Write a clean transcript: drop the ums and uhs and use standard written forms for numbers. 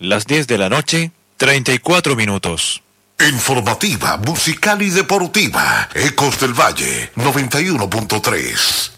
Las 10 de la noche, 34 minutos. Informativa, musical y deportiva. Ecos del Valle, 91.3.